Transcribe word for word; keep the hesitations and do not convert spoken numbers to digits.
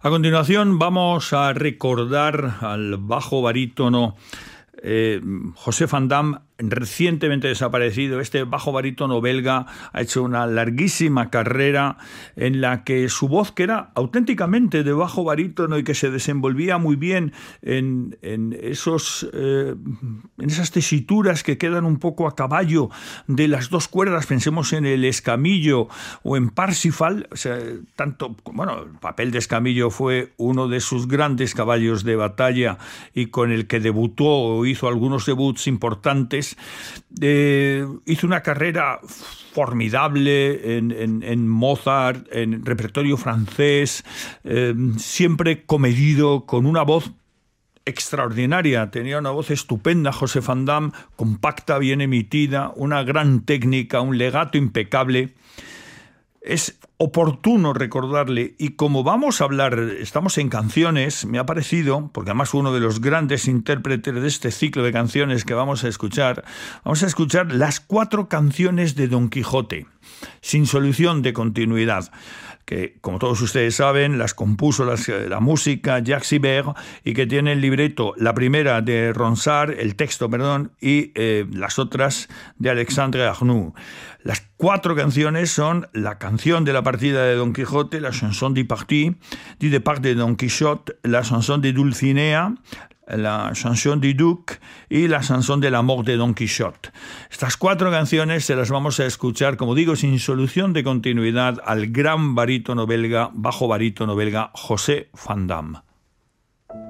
A continuación vamos a recordar al bajo barítono eh, José Van Damme, recientemente desaparecido. Este bajo barítono belga ha hecho una larguísima carrera en la que su voz, que era auténticamente de bajo barítono y que se desenvolvía muy bien en, en, esos, eh, en esas tesituras que quedan un poco a caballo de las dos cuerdas, pensemos en el Escamillo o en Parsifal. O sea, tanto, bueno, el papel de Escamillo fue uno de sus grandes caballos de batalla y con el que debutó o hizo algunos debuts importantes. Eh, hizo una carrera formidable en, en, en Mozart, en repertorio francés, eh, siempre comedido, con una voz extraordinaria. Tenía una voz estupenda José Van Damme, compacta, bien emitida, una gran técnica, un legato impecable. Es oportuno recordarle, y como vamos a hablar, estamos en canciones, me ha parecido, porque además fue uno de los grandes intérpretes de este ciclo de canciones que vamos a escuchar, vamos a escuchar las cuatro canciones de Don Quijote, sin solución de continuidad, que, como todos ustedes saben, las compuso las, la música Jacques Ibert, y que tiene el libreto, la primera de Ronsard, el texto, perdón, y eh, las otras de Alexandre Arnoux. Las cuatro canciones son la canción de la partida de Don Quijote, la chanson du parti, du départ de Don Quichotte, la chanson de Dulcinea, la chanson du Duc y la chanson de la mort de Don Quichotte. Estas cuatro canciones se las vamos a escuchar, como digo, sin solución de continuidad, al gran barítono belga, bajo barítono belga, José Van Damme.